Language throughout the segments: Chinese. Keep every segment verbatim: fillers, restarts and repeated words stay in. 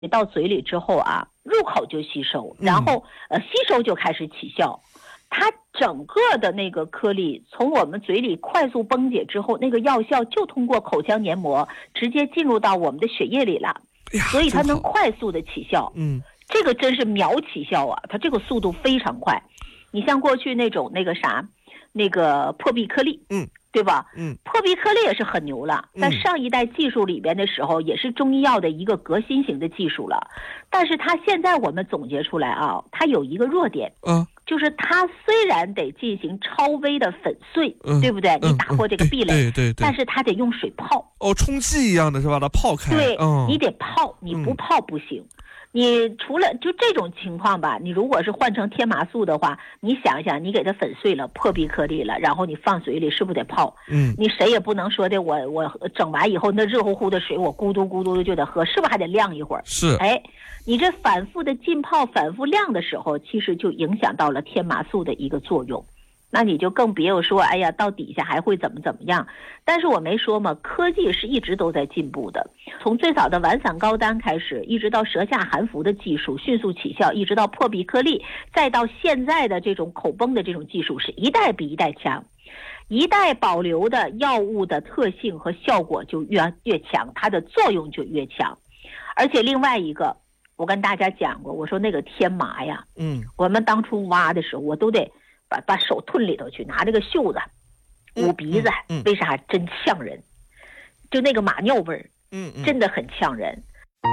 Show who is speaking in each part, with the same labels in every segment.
Speaker 1: 你到嘴里之后啊，入口就吸收，然后呃吸收就开始起效。它整个的那个颗粒从我们嘴里快速崩解之后，那个药效就通过口腔黏膜直接进入到我们的血液里了，所以它能快速的起效。
Speaker 2: 嗯，
Speaker 1: 这个真是秒起效啊，它这个速度非常快。你像过去那种那个啥，那个破壁颗粒，
Speaker 2: 嗯，
Speaker 1: 对吧？
Speaker 2: 嗯，
Speaker 1: 破壁颗粒也是很牛了，在上一代技术里边的时候，也是中医药的一个革新型的技术了。但是它现在我们总结出来啊，它有一个弱点，
Speaker 2: 嗯，
Speaker 1: 就是它虽然得进行超微的粉碎，
Speaker 2: 嗯、
Speaker 1: 对不对？你打破这个壁垒，
Speaker 2: 嗯、对, 对, 对, 对，
Speaker 1: 但是它得用水泡。
Speaker 2: 哦，充气一样的是吧？它泡开。
Speaker 1: 对，
Speaker 2: 嗯、
Speaker 1: 你得泡，你不泡不行。嗯，你除了就这种情况吧，你如果是换成天麻素的话，你想一想，你给它粉碎了，破壁颗粒了，然后你放嘴里，是不是得泡？
Speaker 2: 嗯，
Speaker 1: 你谁也不能说的，我我整完以后那热乎乎的水，我咕嘟咕嘟的就得喝，是不是还得晾一会儿？
Speaker 2: 是，
Speaker 1: 哎，你这反复的浸泡、反复晾的时候，其实就影响到了天麻素的一个作用。那你就更别有说，哎呀，到底下还会怎么怎么样？但是我没说嘛，科技是一直都在进步的，从最早的丸散膏丹开始，一直到舌下含服的技术迅速起效，一直到破壁颗粒，再到现在的这种口崩的这种技术，是一代比一代强，一代保留的药物的特性和效果就越越强，它的作用就越强。而且另外一个，我跟大家讲过，我说那个天麻呀，
Speaker 2: 嗯，
Speaker 1: 我们当初挖的时候，我都得把把手吞里头去，拿这个袖子捂鼻子，
Speaker 2: 嗯嗯、
Speaker 1: 为啥？真呛人，就那个马尿味儿，
Speaker 2: 嗯嗯，
Speaker 1: 真的很呛人。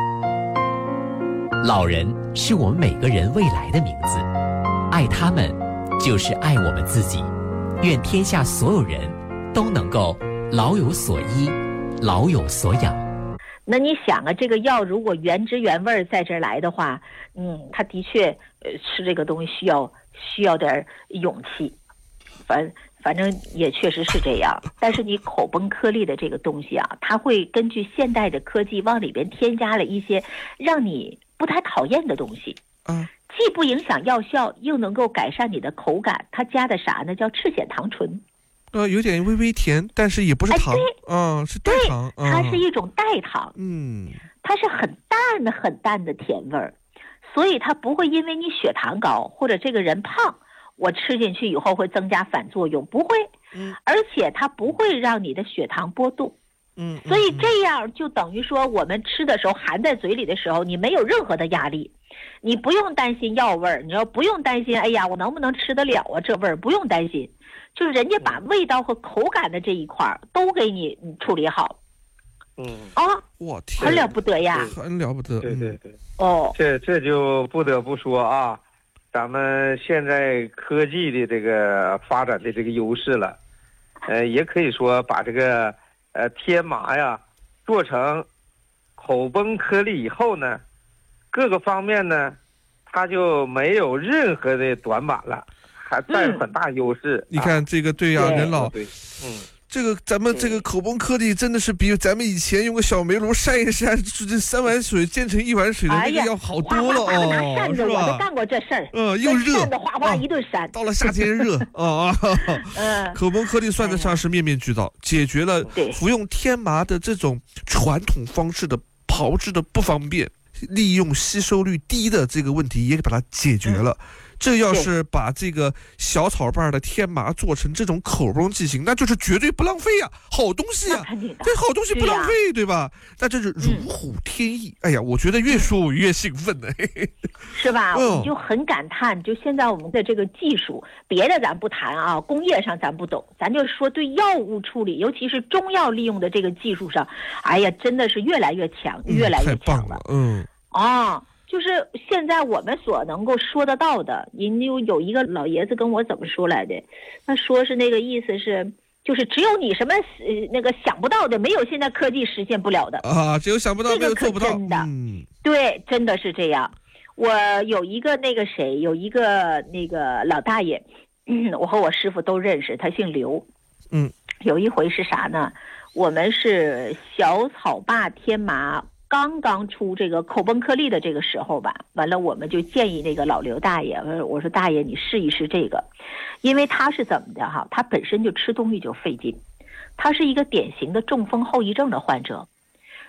Speaker 3: 老人是我们每个人未来的名字，爱他们就是爱我们自己。愿天下所有人都能够老有所依，老有所养。
Speaker 1: 那你想啊，这个药如果原汁原味在这儿来的话，嗯，它的确，呃，吃这个东西需要需要点勇气，反反正也确实是这样。但是你口崩颗粒的这个东西啊，它会根据现代的科技往里边添加了一些让你不太讨厌的东西，
Speaker 2: 嗯，
Speaker 1: 既不影响药效，又能够改善你的口感。它加的啥呢？叫赤藓糖醇。
Speaker 2: 呃，有点微微甜，但是也不是糖，嗯、
Speaker 1: 哎
Speaker 2: 呃，是代糖，
Speaker 1: 对，它是一种代糖，
Speaker 2: 嗯，
Speaker 1: 它是很淡的、很淡的甜味儿，所以它不会因为你血糖高或者这个人胖，我吃进去以后会增加反作用，不会，
Speaker 2: 嗯，
Speaker 1: 而且它不会让你的血糖波动，
Speaker 2: 嗯，
Speaker 1: 所以这样就等于说我们吃的时候含在嘴里的时候，你没有任何的压力，你不用担心药味儿，你要不用担心，哎呀，我能不能吃得了啊？这味儿不用担心。就是人家把味道和口感的这一块都给你处理好，
Speaker 4: 嗯
Speaker 1: 啊，
Speaker 2: 我天，
Speaker 1: 很了不得呀，
Speaker 2: 很了不得，
Speaker 4: 对对对，
Speaker 1: 哦，
Speaker 4: 这这就不得不说啊，咱们现在科技的这个发展的这个优势了，呃，也可以说把这个呃天麻呀做成口崩颗粒以后呢，各个方面呢，它就没有任何的短板了。还占很大优势、嗯
Speaker 2: 啊。你看这个，对呀、啊，任老，
Speaker 4: 对，嗯，
Speaker 2: 这个咱们这个口崩颗粒真的是比咱们以前用个小煤炉晒一晒，这三碗水煎成一碗水的那个要好多了哦，
Speaker 1: 哎呀，
Speaker 2: 是吧？
Speaker 1: 我都干过这事儿，
Speaker 2: 嗯，又热，
Speaker 1: 扇的哗哗一顿扇、
Speaker 2: 啊。到了夏天热啊，嗯，口崩颗粒算得上是面面俱到，解决了服用天麻的这种传统方式的炮制的不方便，利用吸收率低的这个问题也把它解决了。嗯，这要是把这个小草瓣的天麻做成这种口崩剂型，那就是绝对不浪费呀，好东西呀，这好东西不浪费，对吧？那这是如虎添翼。哎呀，我觉得越说我越兴奋呢，
Speaker 1: 是吧？我就很感叹，就现在我们的这个技术，别的咱不谈啊，工业上咱不懂，咱就说对药物处理，尤其是中药利用的这个技术上，哎呀，真的是越来越强，越来越强了。
Speaker 2: 嗯，
Speaker 1: 啊。就是现在我们所能够说得到的，人有有一个老爷子跟我怎么说来的，他说是那个意思是，就是只有你什么呃那个想不到的，没有现在科技实现不了的
Speaker 2: 啊，只有想不到，
Speaker 1: 这个
Speaker 2: 没有做不到。
Speaker 1: 真的，
Speaker 2: 嗯，
Speaker 1: 对，真的是这样。我有一个那个谁，有一个那个老大爷，嗯，我和我师傅都认识，他姓刘。
Speaker 2: 嗯，
Speaker 1: 有一回是啥呢？我们是小草坝天麻刚刚出这个口崩颗粒的这个时候吧，完了我们就建议那个老刘大爷，我说大爷你试一试这个，因为他是怎么的哈，他本身就吃东西就费劲，他是一个典型的中风后遗症的患者。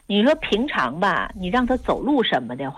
Speaker 1: 你说平常吧，你让他走路什么的话。